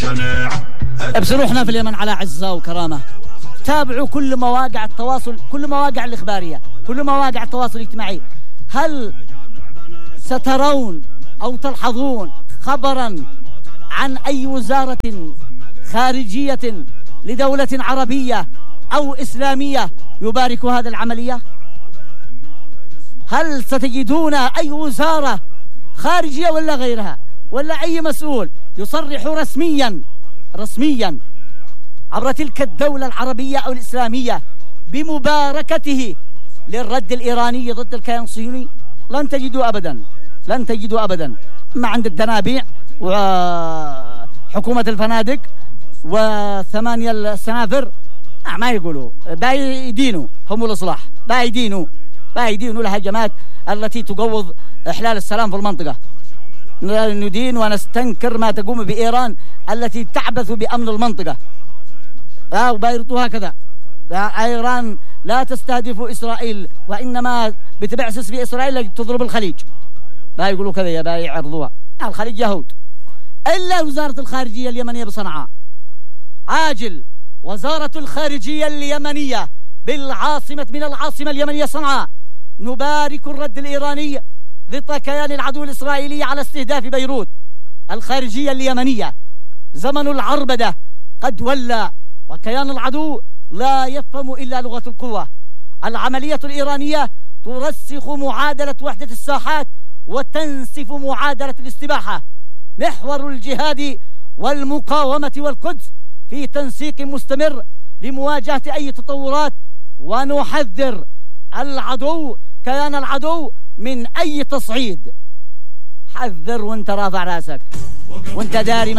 ابصروا احنا في اليمن على عزة وكرامة. تابعوا كل مواقع التواصل، كل مواقع الإخبارية، كل مواقع التواصل الاجتماعي. هل سترون أو تلحظون خبرا عن أي وزارة خارجية لدولة عربية أو إسلامية يبارك هذه العملية؟ هل ستجدون أي وزارة خارجية ولا غيرها ولا أي مسؤول يصرح رسميا عبر تلك الدولة العربية أو الإسلامية بمباركته للرد الإيراني ضد الكيان الصهيوني؟ لن تجدوا أبدا. ما عند الدنابيع وحكومة الفنادق وثمانية السنافر ما يقولوا بايدينوا هم الإصلاح، بايدينوا الهجمات التي تقوض إحلال السلام في المنطقة. ندين ونستنكر ما تقوم بإيران التي تعبث بأمن المنطقة وبايرتوا هكذا. إيران لا تستهدف إسرائيل وإنما بتبعسس في إسرائيل تضرب الخليج. لا يقولوا كذا يا باي يعرضوها الخليج يهود. إلا وزارة الخارجية اليمنية بصنعاء، عاجل وزارة الخارجية اليمنية بالعاصمة من العاصمة اليمنية صنعاء نبارك الرد الإيراني ضد كيان العدو الإسرائيلي على استهداف بيروت. الخارجية اليمنية زمن العربدة قد ولى وكيان العدو لا يفهم إلا لغة القوة. العملية الإيرانية ترسخ معادلة وحدة الساحات وتنسف معادلة الاستباحة. محور الجهاد والمقاومة والقدس في تنسيق مستمر لمواجهة أي تطورات، ونحذر العدو كيان العدو من أي تصعيد. حذر وانت رافع راسك وانت داري